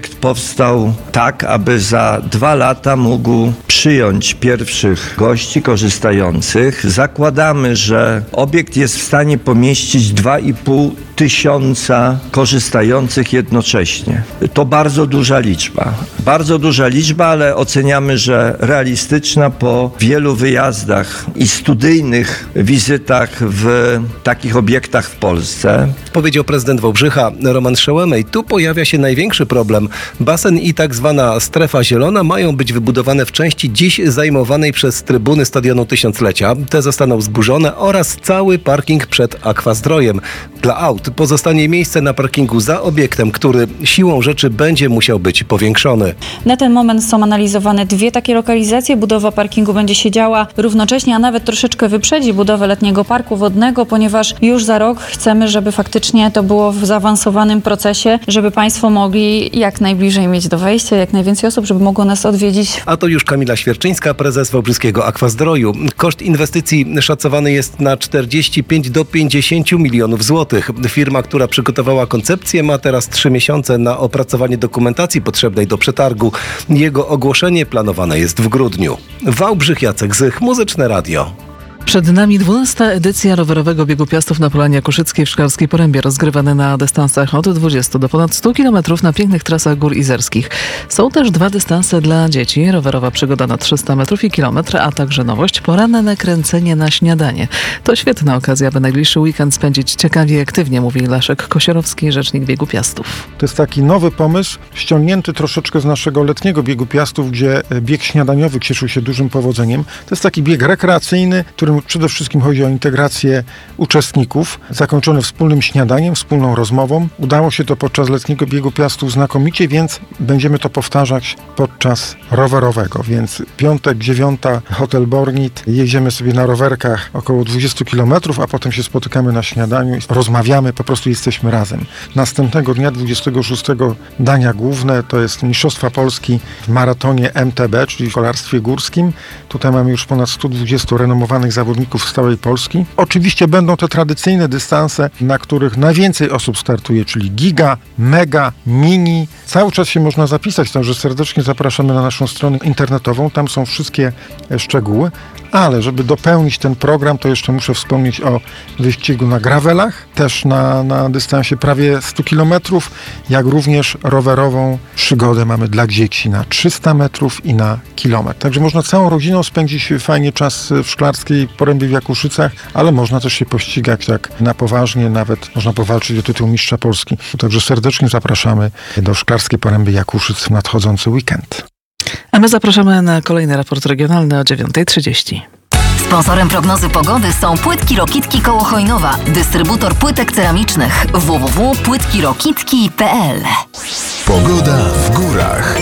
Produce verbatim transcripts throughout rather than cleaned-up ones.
Powstał tak, aby za dwa lata mógł przyjąć pierwszych gości korzystających. Zakładamy, że obiekt jest w stanie pomieścić dwa i pół tysiąca korzystających jednocześnie. To bardzo duża liczba. Bardzo duża liczba, ale oceniamy, że realistyczna po wielu wyjazdach i studyjnych wizytach w takich obiektach w Polsce. Powiedział prezydent Wałbrzycha Roman Szełema i tu pojawia się największy problem. Basen i tak zwana strefa zielona mają być wybudowane w części dziś zajmowanej przez trybuny Stadionu Tysiąclecia. Te zostaną zburzone oraz cały parking przed Akwazdrojem. Dla aut pozostanie miejsce na parkingu za obiektem, który siłą rzeczy będzie musiał być powiększony. Na ten moment są analizowane dwie takie lokalizacje. Budowa parkingu będzie się działa równocześnie, a nawet troszeczkę wyprzedzi budowę letniego parku wodnego, ponieważ już za rok chcemy, żeby faktycznie to było w zaawansowanym procesie, żeby Państwo mogli jak najbliżej mieć do wejścia, jak najwięcej osób, żeby mogło nas odwiedzić. A to już Kamila Świerczyńska, prezes Wałbrzyskiego Akwazdroju. Koszt inwestycji szacowany jest na czterdzieści pięć do pięćdziesięciu milionów złotych. Firma, która przygotowała koncepcję, ma teraz trzy miesiące na opracowanie dokumentacji potrzebnej do przetargu. Jego ogłoszenie planowane jest w grudniu. Wałbrzych, Jacek Zych, Muzyczne Radio. Przed nami dwunasta edycja rowerowego biegu Piastów na Polanie Jakuszyckiej w Szklarskiej Porębie, rozgrywany na dystansach od dwudziestu do ponad stu kilometrów na pięknych trasach gór izerskich. Są też dwa dystanse dla dzieci, rowerowa przygoda na trzysta metrów i kilometr, a także nowość, poranne kręcenie na śniadanie. To świetna okazja, aby najbliższy weekend spędzić ciekawie i aktywnie, mówi Leszek Kosiorowski, rzecznik biegu Piastów. To jest taki nowy pomysł, ściągnięty troszeczkę z naszego letniego biegu Piastów, gdzie bieg śniadaniowy cieszył się dużym powodzeniem. To jest taki bieg rekreacyjny, który przede wszystkim chodzi o integrację uczestników, zakończony wspólnym śniadaniem, wspólną rozmową. Udało się to podczas letniego biegu Piastów znakomicie, więc będziemy to powtarzać podczas rowerowego. Więc piątek, dziewiąta, hotel Bornit. Jedziemy sobie na rowerkach około dwudziestu kilometrów, a potem się spotykamy na śniadaniu i rozmawiamy, po prostu jesteśmy razem. Następnego dnia, dwudziestego szóstego, dania główne, to jest Mistrzostwa Polski w maratonie M T B, czyli w kolarstwie górskim. Tutaj mamy już ponad stu dwudziestu renomowanych zawodników z całej Polski. Oczywiście będą to tradycyjne dystanse, na których najwięcej osób startuje, czyli giga, mega, mini. Cały czas się można zapisać, także serdecznie zapraszamy na naszą stronę internetową. Tam są wszystkie szczegóły. Ale żeby dopełnić ten program, to jeszcze muszę wspomnieć o wyścigu na gravelach, też na, na dystansie prawie stu kilometrów, jak również rowerową przygodę mamy dla dzieci na trzysta metrów i na kilometr. Także można całą rodziną spędzić fajnie czas w Szklarskiej Porębie w Jakuszycach, ale można też się pościgać tak na poważnie, nawet można powalczyć o tytuł mistrza Polski. Także serdecznie zapraszamy do Szklarskiej Poręby Jakuszyc w nadchodzący weekend. A my zapraszamy na kolejny raport regionalny o dziewiątej trzydzieści. Sponsorem prognozy pogody są Płytki Rokitki koło Chojnowa, dystrybutor płytek ceramicznych w w w kropka płytki rokitki kropka p l. Pogoda w górach.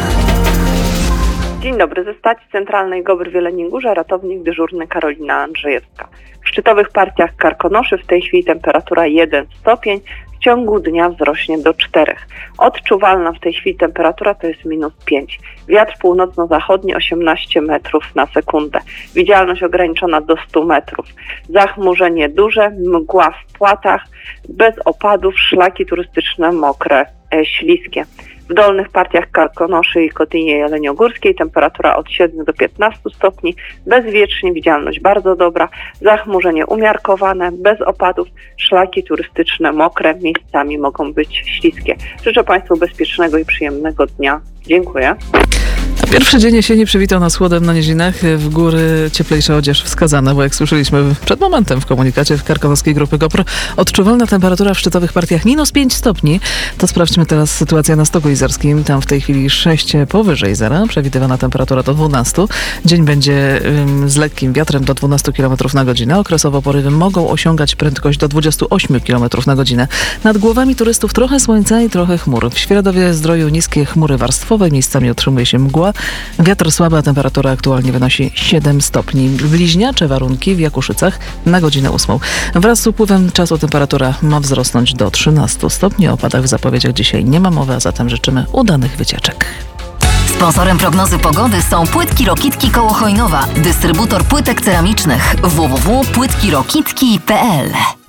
Dzień dobry, ze stacji centralnej Gobry w Jeleniej Górze ratownik dyżurny Karolina Andrzejewska. W szczytowych partiach Karkonoszy w tej chwili temperatura jeden stopień, w ciągu dnia wzrośnie do czterech. Odczuwalna w tej chwili temperatura to jest minus pięć. Wiatr północno-zachodni osiemnaście metrów na sekundę. Widzialność ograniczona do stu metrów. Zachmurzenie duże, mgła w płatach, bez opadów, szlaki turystyczne mokre, e, śliskie. W dolnych partiach Karkonoszy i Kotynie Jeleniogórskiej temperatura od siedmiu do piętnastu stopni, bezwietrznie, widzialność bardzo dobra, zachmurzenie umiarkowane, bez opadów, szlaki turystyczne mokre, miejscami mogą być śliskie. Życzę Państwu bezpiecznego i przyjemnego dnia. Dziękuję. Pierwszy dzień jesieni przywitał nas chłodem na nizinach. W góry cieplejsza odzież wskazana, bo jak słyszeliśmy przed momentem w komunikacie w Karkonoskiej Grupy GoPro, odczuwalna temperatura w szczytowych partiach minus pięć stopni. To sprawdźmy teraz sytuację na Stoku Izerskim. Tam w tej chwili sześć powyżej zera. Przewidywana temperatura do dwunastu. Dzień będzie ym, z lekkim wiatrem do dwunastu kilometrów na godzinę. Okresowo porywy mogą osiągać prędkość do dwudziestu ośmiu kilometrów na godzinę. Nad głowami turystów trochę słońca i trochę chmur. W Świeradowie Zdroju niskie chmury warstwowe. Miejscami utrzymuje się mgła. Wiatr słaby, a temperatura aktualnie wynosi siedem stopni. Bliźniacze warunki w Jakuszycach na godzinę ósmą. Wraz z upływem czasu temperatura ma wzrosnąć do trzynastu stopni. O opadach w zapowiedziach dzisiaj nie ma mowy, a zatem życzymy udanych wycieczek. Sponsorem prognozy pogody są Płytki Rokitki koło Chojnowa, dystrybutor płytek ceramicznych w w w kropka płytki rokitki kropka p l.